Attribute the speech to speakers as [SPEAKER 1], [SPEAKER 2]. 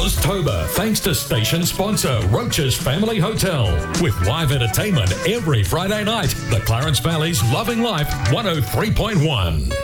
[SPEAKER 1] Oztober, thanks to station sponsor Roach's Family Hotel. With live entertainment every Friday night. The Clarence Valley's Loving Life 103.1.